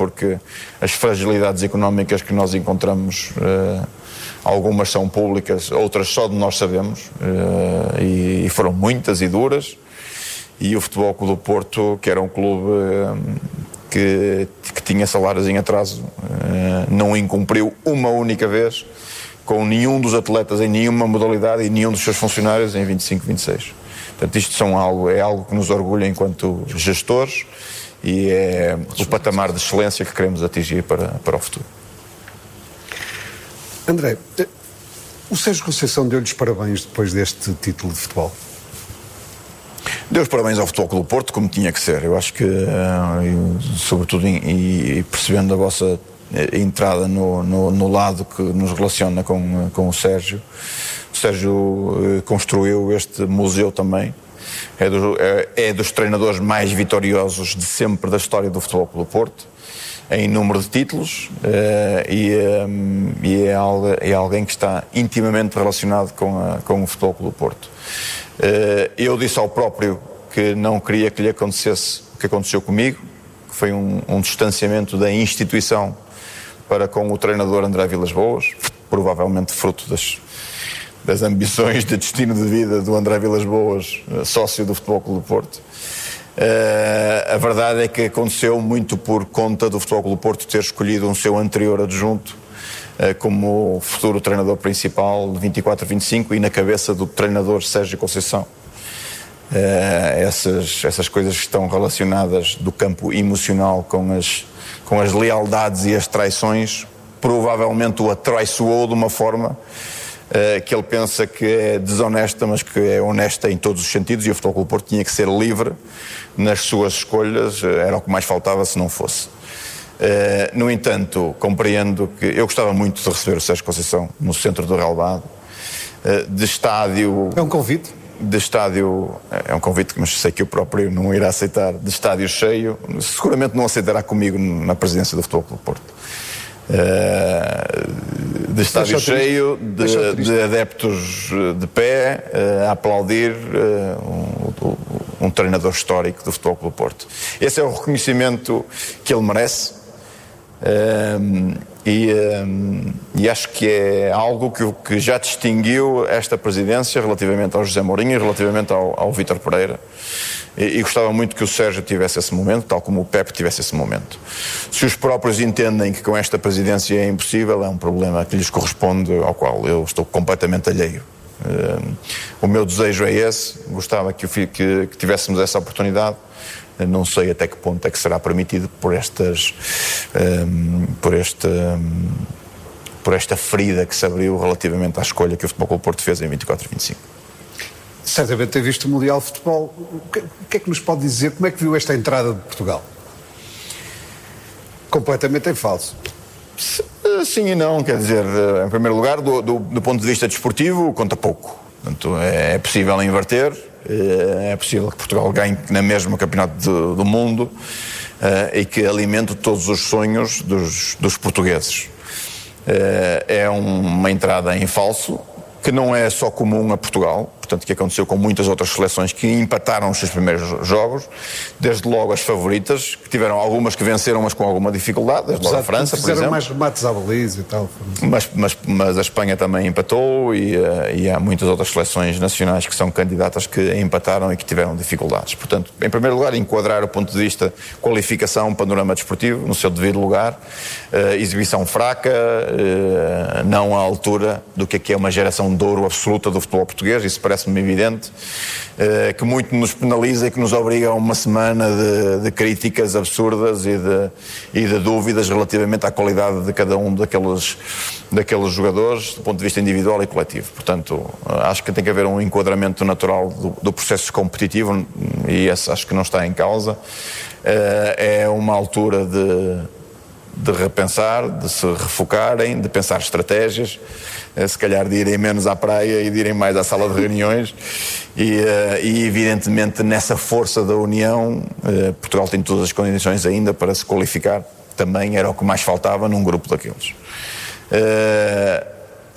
porque as fragilidades económicas que nós encontramos, algumas são públicas, outras só de nós sabemos, e foram muitas e duras, e o Futebol Clube do Porto, que era um clube que tinha salários em atraso, não incumpriu uma única vez com nenhum dos atletas em nenhuma modalidade e nenhum dos seus funcionários em 25-26. Portanto, isto é algo que nos orgulha enquanto gestores e é o patamar de excelência que queremos atingir para o futuro. André, o Sérgio Conceição deu-lhes parabéns depois deste título de futebol? Deu os parabéns ao Futebol Clube do Porto, como tinha que ser. Eu acho que, sobretudo, e percebendo a vossa entrada no lado que nos relaciona com o Sérgio construiu este museu também. É dos treinadores mais vitoriosos de sempre da história do Futebol Clube do Porto, em número de títulos, e é alguém que está intimamente relacionado com o Futebol Clube do Porto. Eu disse ao próprio que não queria que lhe acontecesse o que aconteceu comigo, que foi um distanciamento da instituição para com o treinador André Vilas-Boas, provavelmente fruto das ambições de destino de vida do André Vilas-Boas, sócio do Futebol Clube do Porto. A verdade é que aconteceu muito por conta do Futebol Clube do Porto ter escolhido um seu anterior adjunto como futuro treinador principal de 24-25 e na cabeça do treinador Sérgio Conceição. Essas coisas que estão relacionadas do campo emocional com as lealdades e as traições provavelmente o atraiçoou de uma forma que ele pensa que é desonesta, mas que é honesta em todos os sentidos, e o Futebol Clube do Porto tinha que ser livre nas suas escolhas, era o que mais faltava se não fosse. No entanto, compreendo que eu gostava muito de receber o Sérgio Conceição no centro do relvado, de estádio... É um convite? De estádio, é um convite, mas sei que eu próprio não irá aceitar, de estádio cheio, seguramente não aceitará comigo na presidência do Futebol Clube do Porto. De estádio cheio, de adeptos de pé, a aplaudir um treinador histórico do Futebol Clube do Porto. Esse é o reconhecimento que ele merece, e acho que é algo que já distinguiu esta presidência relativamente ao José Mourinho e relativamente ao Vítor Pereira, e gostava muito que o Sérgio tivesse esse momento, tal como o Pepe tivesse esse momento. Se os próprios entendem que com esta presidência é impossível, é um problema que lhes corresponde, ao qual eu estou completamente alheio. O meu desejo é esse, gostava que tivéssemos essa oportunidade. Não sei até que ponto é que será permitido por esta ferida que se abriu relativamente à escolha que o Futebol Clube do Porto fez em 24-25. Certamente tem visto o Mundial de Futebol. O que é que nos pode dizer? Como é que viu esta entrada de Portugal? Completamente em falso. Sim e não, quer dizer, em primeiro lugar, do ponto de vista desportivo, conta pouco. Portanto, é possível inverter, é possível que Portugal ganhe na mesma campeonato do mundo e que alimente todos os sonhos dos portugueses. É uma entrada em falso, que não é só comum a Portugal, portanto, que aconteceu com muitas outras seleções que empataram os seus primeiros jogos, desde logo as favoritas, que tiveram algumas que venceram, mas com alguma dificuldade, desde logo a França, por exemplo. Fizeram mais remates à baliza e tal. Mas a Espanha também empatou, e há muitas outras seleções nacionais que são candidatas que empataram e que tiveram dificuldades. Portanto, em primeiro lugar, enquadrar o ponto de vista qualificação, panorama desportivo, no seu devido lugar, exibição fraca, não à altura do que é uma geração de ouro absoluta do futebol português, isso parece-me evidente, que muito nos penaliza e que nos obriga a uma semana de críticas absurdas e de dúvidas relativamente à qualidade de cada um daqueles jogadores, do ponto de vista individual e coletivo. Portanto, acho que tem que haver um enquadramento natural do processo competitivo, e esse acho que não está em causa. É uma altura de repensar, de se refocarem, de pensar estratégias, se calhar de irem menos à praia e de irem mais à sala de reuniões, e evidentemente nessa força da união, Portugal tem todas as condições ainda para se qualificar, também era o que mais faltava num grupo daqueles.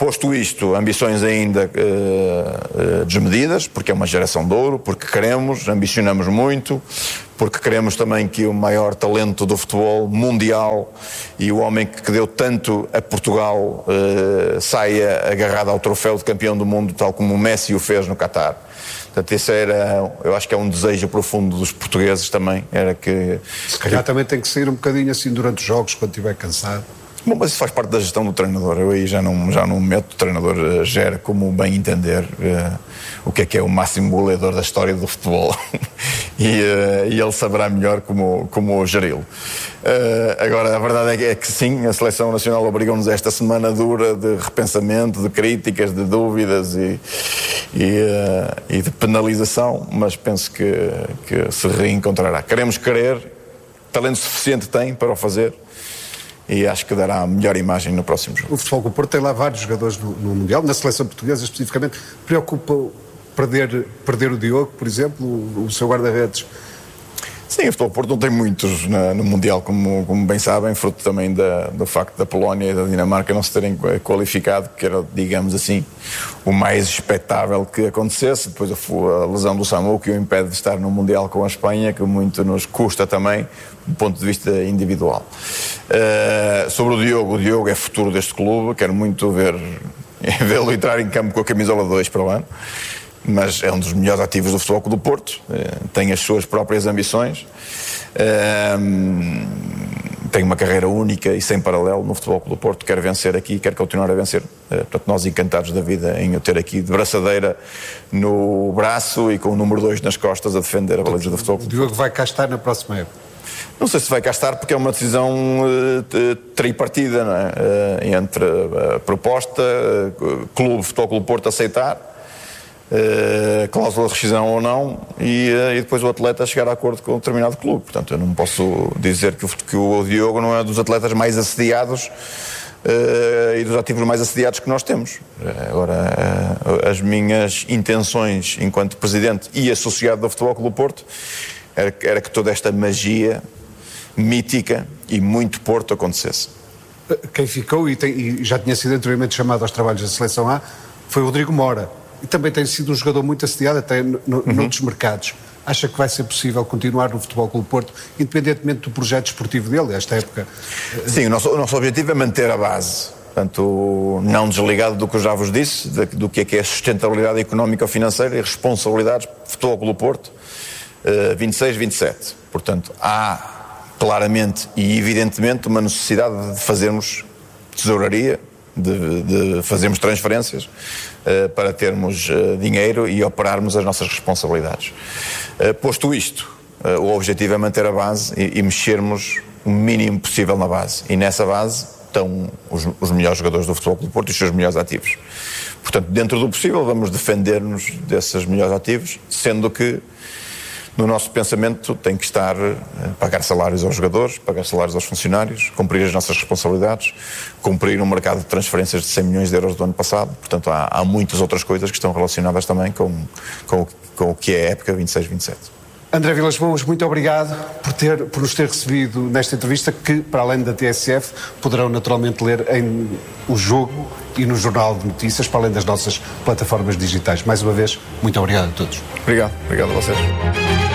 Posto isto, ambições ainda desmedidas, porque é uma geração de ouro, porque ambicionamos muito, porque queremos também que o maior talento do futebol mundial e o homem que deu tanto a Portugal saia agarrado ao troféu de campeão do mundo, tal como o Messi o fez no Qatar. Portanto, esse eu acho que é um desejo profundo dos portugueses também, era que... Se calhar também tem que sair um bocadinho assim durante os jogos, quando estiver cansado. Bom, mas isso faz parte da gestão do treinador. Eu aí já não meto. O treinador gera como bem entender o que é o máximo goleador da história do futebol. e ele saberá melhor como geri-lo. Agora, a verdade é que sim, a Seleção Nacional obrigou-nos a esta semana dura de repensamento, de críticas, de dúvidas e de penalização, mas penso que se reencontrará. Queremos talento suficiente tem para o fazer. E acho que dará a melhor imagem no próximo jogo. O Futebol Clube Porto tem lá vários jogadores no Mundial, na seleção portuguesa especificamente. Preocupa perder o Diogo, por exemplo, o seu guarda-redes? Sim, o Futebol Porto não tem muitos no Mundial, como bem sabem, fruto também do facto da Polónia e da Dinamarca não se terem qualificado, que era, digamos assim, o mais expectável que acontecesse. Depois a lesão do Samu, que o impede de estar no Mundial com a Espanha, que muito nos custa também, do ponto de vista individual. Sobre o Diogo é futuro deste clube, quero muito vê-lo entrar em campo com a camisola 2 para o ano. Mas é um dos melhores ativos do Futebol Clube do Porto, tem as suas próprias ambições, tem uma carreira única e sem paralelo no Futebol Clube do Porto, quer vencer aqui, quer continuar a vencer. Portanto, nós encantados da vida em o ter aqui de braçadeira no braço e com o número 2 nas costas a defender a baliza do Futebol Clube do Porto. O Diogo vai cá estar na próxima época? Não sei se vai cá estar, porque é uma decisão tripartida, não é? Entre a proposta, Futebol Clube do Porto aceitar, cláusula de rescisão ou não, e depois o atleta chegar a acordo com um determinado clube. Portanto, eu não posso dizer que o Diogo não é dos atletas mais assediados e dos ativos mais assediados que nós temos. Agora, as minhas intenções enquanto presidente e associado do Futebol Clube do Porto era que toda esta magia mítica e muito Porto acontecesse. Quem ficou e já tinha sido anteriormente chamado aos trabalhos da Seleção A foi o Rodrigo Mora. E também tem sido um jogador muito assediado até noutros mercados. Acha que vai ser possível continuar no Futebol Clube do Porto, independentemente do projeto esportivo dele, esta época? Sim, o nosso objetivo é manter a base. Portanto, não desligado do que eu já vos disse, do que é a sustentabilidade económica ou financeira e responsabilidades do Futebol Clube do Porto, 26, 27. Portanto, há claramente e evidentemente uma necessidade de fazermos tesouraria, de fazermos transferências para termos dinheiro e operarmos as nossas responsabilidades. Posto isto, o objetivo é manter a base e mexermos o mínimo possível na base. E nessa base estão os melhores jogadores do Futebol Clube do Porto e os seus melhores ativos. Portanto, dentro do possível, vamos defender-nos desses melhores ativos, sendo que no nosso pensamento tem que estar pagar salários aos jogadores, pagar salários aos funcionários, cumprir as nossas responsabilidades, cumprir um mercado de transferências de 100 milhões de euros do ano passado. Portanto, há muitas outras coisas que estão relacionadas também com o que é a época 26-27. André Vilas Boas, muito obrigado por nos ter recebido nesta entrevista, que, para além da TSF, poderão naturalmente ler em O Jogo e no Jornal de Notícias, para além das nossas plataformas digitais. Mais uma vez, muito obrigado a todos. Obrigado a vocês.